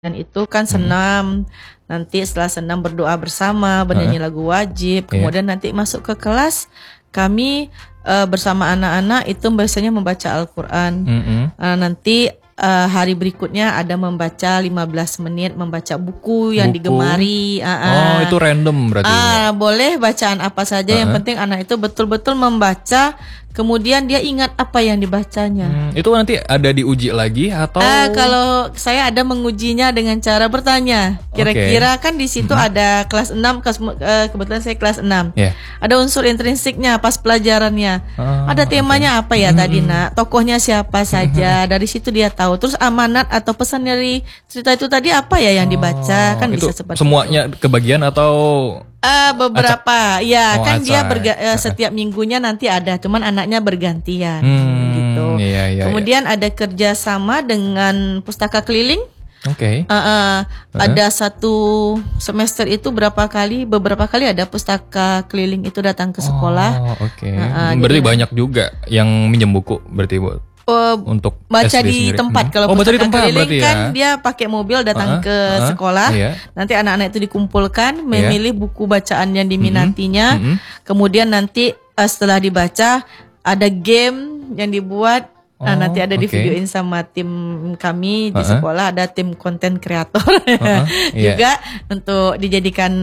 Dan itu kan senam, nanti setelah senam berdoa bersama, bernyanyi lagu wajib, kemudian nanti masuk ke kelas, kami bersama anak-anak itu biasanya membaca Al-Quran. Nanti hari berikutnya ada membaca 15 menit, membaca buku yang digemari. Oh, itu random berarti. Boleh bacaan apa saja, yang penting anak itu betul-betul membaca, kemudian dia ingat apa yang dibacanya. Itu nanti ada diuji lagi atau? Kalau saya ada mengujinya dengan cara bertanya. Kira-kira kan di situ ada kelas 6, kebetulan saya kelas 6. Ada unsur intrinsiknya pas pelajarannya. Ada temanya apa ya tadi nak? Tokohnya siapa saja? Dari situ dia tahu. Terus amanat atau pesan dari cerita itu tadi apa ya yang dibaca? Kan itu bisa seperti semuanya kebagian atau? Beberapa dia setiap minggunya nanti ada, cuman anaknya bergantian gitu. Kemudian ada kerjasama dengan pustaka keliling. Ada satu semester itu beberapa kali ada pustaka keliling itu datang ke sekolah. Berarti banyak juga yang minjem buku berarti Bu. Untuk baca SD di sendiri. tempat. Kalau baca di tempat keliling kan ya. dia pakai mobil datang ke sekolah. Nanti anak-anak itu dikumpulkan, memilih buku bacaan yang diminatinya. Kemudian nanti setelah dibaca ada game yang dibuat. Nanti ada di videoin sama tim kami di sekolah, ada tim konten kreator juga untuk dijadikan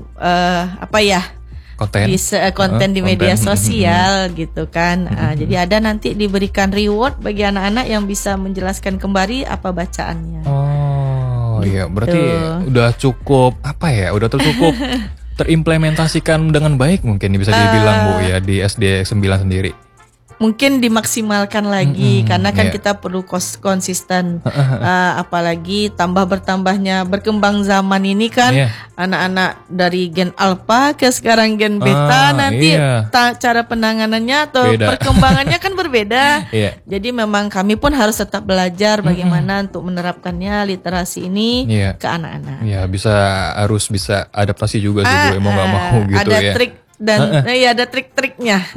konten di media sosial gitu kan. Jadi ada nanti diberikan reward bagi anak-anak yang bisa menjelaskan kembali apa bacaannya. Iya, berarti udah cukup udah cukup terimplementasikan dengan baik mungkin bisa dibilang Bu ya di SD 9 sendiri. Mungkin dimaksimalkan lagi karena kan kita perlu konsisten, apalagi bertambahnya berkembang zaman ini kan, anak-anak dari gen alpha ke sekarang gen beta, nanti cara penanganannya atau perkembangannya kan berbeda. Jadi memang kami pun harus tetap belajar bagaimana untuk menerapkannya literasi ini ke anak-anak. Harus bisa adaptasi juga sih Bu, mau nggak mau gitu ada ya. Trik dan ada trik-triknya.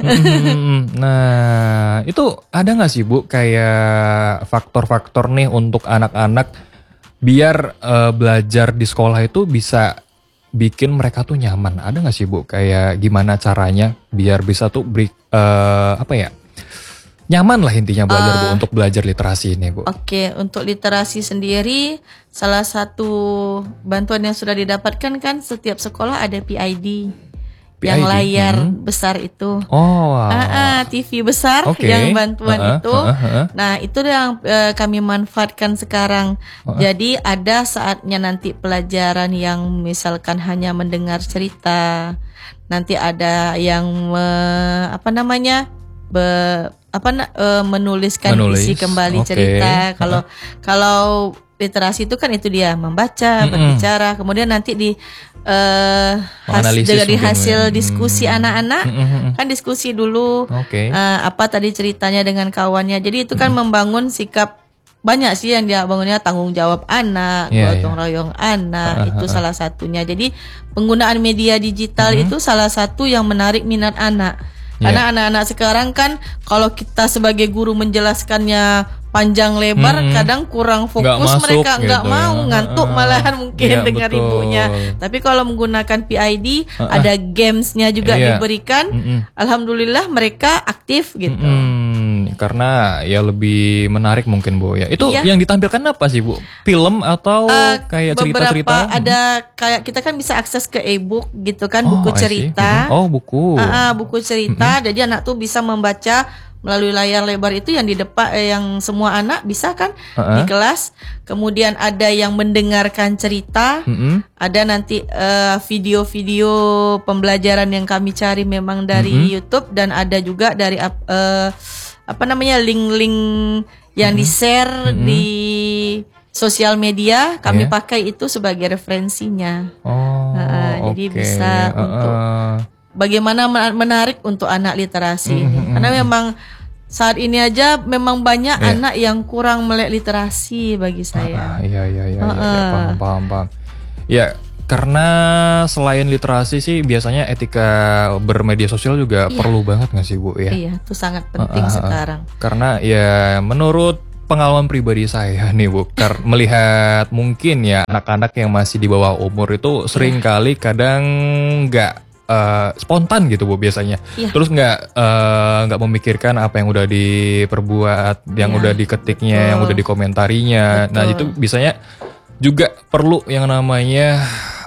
Nah, itu ada nggak sih Bu kayak faktor-faktor nih untuk anak-anak biar belajar di sekolah itu bisa bikin mereka tuh nyaman? Ada nggak sih Bu kayak gimana caranya biar bisa tuh nyaman lah intinya belajar Bu untuk belajar literasi ini Bu? Untuk literasi sendiri salah satu bantuan yang sudah didapatkan kan setiap sekolah ada PID. Yang layar besar itu, TV besar yang bantuan itu. Nah itu yang kami manfaatkan sekarang. Jadi ada saatnya nanti pelajaran yang misalkan hanya mendengar cerita, nanti ada yang menuliskan isi kembali cerita. Kalau literasi itu kan itu dia membaca, berbicara, kemudian nanti dari hasil diskusi anak-anak kan diskusi dulu apa tadi ceritanya dengan kawannya. Jadi itu kan membangun sikap, banyak sih yang dia bangunnya, tanggung jawab anak, gotong royong anak, itu salah satunya. Jadi penggunaan media digital itu salah satu yang menarik minat anak. Karena anak-anak sekarang kan kalau kita sebagai guru menjelaskannya panjang lebar, kadang kurang fokus, mereka nggak mau, ngantuk malahan mungkin dengar ibunya. Tapi kalau menggunakan PID, ada gamesnya juga diberikan, alhamdulillah mereka aktif gitu. Karena ya lebih menarik mungkin Bu ya. Itu yang ditampilkan apa sih Bu? Film atau kayak cerita-cerita? Beberapa ada kayak kita kan bisa akses ke e-book gitu kan, buku cerita. Buku. Buku cerita. Jadi anak tuh bisa membaca melalui layar lebar itu yang di depan, yang semua anak bisa kan di kelas. Kemudian ada yang mendengarkan cerita, ada nanti video-video pembelajaran yang kami cari memang dari YouTube, dan ada juga dari link-link yang di-share di sosial media, kami pakai itu sebagai referensinya. Jadi bisa untuk bagaimana menarik untuk anak literasi. Karena memang saat ini aja memang banyak anak yang kurang melek literasi bagi saya. Paham. Ya, karena selain literasi sih biasanya etika bermedia sosial juga perlu banget nggak sih Bu ya? Iya, itu sangat penting sekarang. Karena ya menurut pengalaman pribadi saya nih Bu, melihat mungkin ya anak-anak yang masih di bawah umur itu sering kali kadang nggak spontan gitu Bu biasanya. Terus nggak memikirkan apa yang udah diperbuat, yang udah diketiknya, yang udah dikomentarinya. Nah itu biasanya juga perlu yang namanya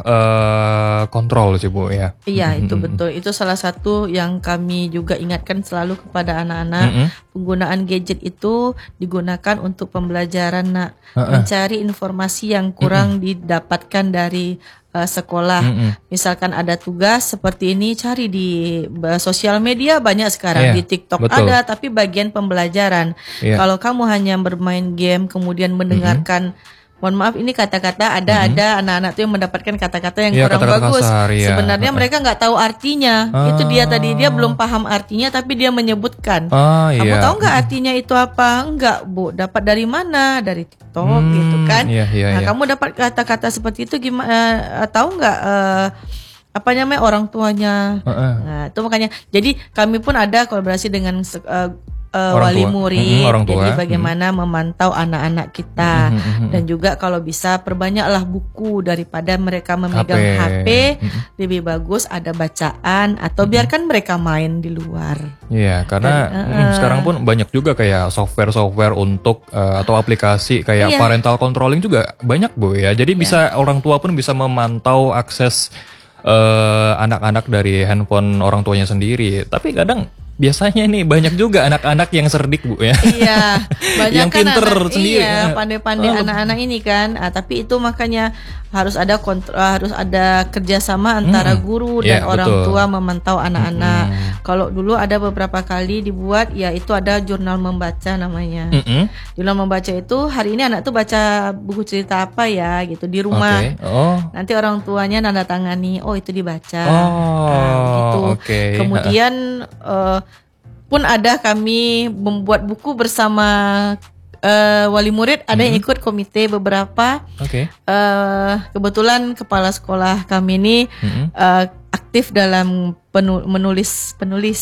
kontrol sih Bu ya. Iya itu betul. Itu salah satu yang kami juga ingatkan selalu kepada anak-anak. Penggunaan gadget itu digunakan untuk pembelajaran nak. Mencari informasi yang kurang didapatkan dari sekolah. Misalkan ada tugas seperti ini, cari di sosial media banyak sekarang. Di TikTok ada, tapi bagian pembelajaran. Kalau kamu hanya bermain game kemudian mendengarkan, mohon maaf ini kata-kata ada anak-anak tuh yang mendapatkan kata-kata yang kurang bagus. Kasar, sebenarnya mereka nggak tahu artinya. Itu dia tadi, dia belum paham artinya tapi dia menyebutkan. Kamu tahu nggak artinya itu apa? Enggak Bu, dapat dari mana? Dari TikTok gitu kan. Kamu dapat kata-kata seperti itu gimana? Tahu nggak apa namanya orang tuanya? Nah itu makanya. Jadi kami pun ada kolaborasi dengan wali murid, jadi bagaimana memantau anak-anak kita dan juga kalau bisa perbanyaklah buku daripada mereka memegang HP, lebih bagus ada bacaan atau biarkan mereka main di luar. Iya, karena sekarang pun banyak juga kayak software untuk atau aplikasi kayak parental controlling juga banyak Bu ya. Jadi bisa orang tua pun bisa memantau akses anak-anak dari handphone orang tuanya sendiri. Tapi kadang biasanya nih banyak juga anak-anak yang cerdik Bu ya. Iya, banyak yang kan pinter sendiri. Iya, pandai-pandai anak-anak ini kan. Tapi itu makanya harus ada harus ada kerjasama antara guru dan orang tua memantau anak-anak. Kalau dulu ada beberapa kali dibuat, ya itu ada jurnal membaca namanya. Jurnal membaca itu hari ini anak tuh baca buku cerita apa ya gitu di rumah. Nanti orang tuanya nanda tangani, oh itu dibaca. Gitu. Kemudian pun ada kami membuat buku bersama wali murid, ada yang ikut komite beberapa. Kebetulan kepala sekolah kami ini aktif dalam penulis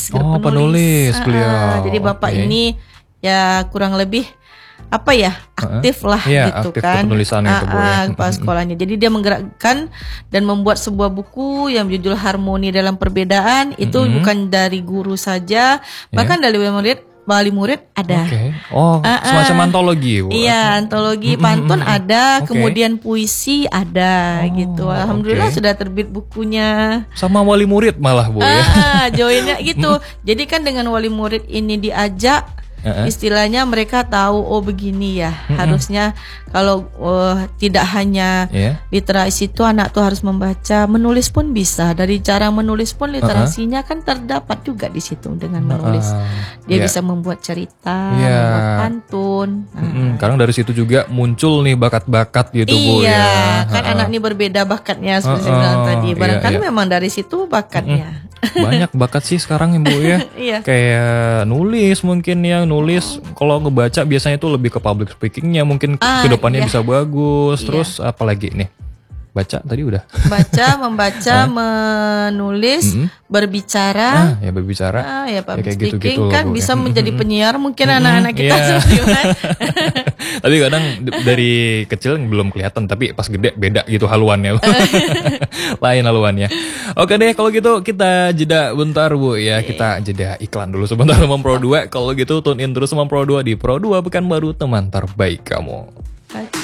beliau. Jadi bapak ini ya kurang lebih apa ya aktif lah gitu aktif kan kepala sekolahnya. Jadi dia menggerakkan dan membuat sebuah buku yang berjudul Harmoni dalam Perbedaan. Itu bukan dari guru saja, bahkan dari wali murid ada. Semacam antologi Bu. Iya, antologi pantun ada, kemudian puisi ada gitu. Alhamdulillah sudah terbit bukunya. Sama wali murid malah Bu ya. Joinnya gitu. Jadi kan dengan wali murid ini diajak, istilahnya mereka tahu begini ya harusnya kalau tidak hanya literasi itu anak tuh harus membaca, menulis pun bisa. Dari cara menulis pun literasinya kan terdapat juga di situ dengan menulis. Dia bisa membuat cerita, membuat pantun. Karena dari situ juga muncul nih bakat-bakat gitu Bu ya. Kan anak ini berbeda bakatnya seperti bilang tadi. Barangkali memang dari situ bakatnya. Banyak bakat sih sekarang Ibu ya. Kayak nulis mungkin ya, nulis kalau ngebaca biasanya itu lebih ke public speakingnya mungkin kedepannya bisa bagus. Terus apa lagi nih? Baca tadi udah. Membaca, menulis, berbicara. Ya berbicara. Ya public gitu speaking kan bisa menjadi penyiar mungkin anak-anak kita Tapi kadang dari kecil belum kelihatan, tapi pas gede beda gitu haluannya. Lain haluannya. Oke deh kalau gitu kita jeda bentar Bu ya. Kita jeda iklan dulu sebentar sama Pro 2. Kalau gitu tune in terus sama Pro 2 di Pro 2 Pekanbaru, teman terbaik kamu.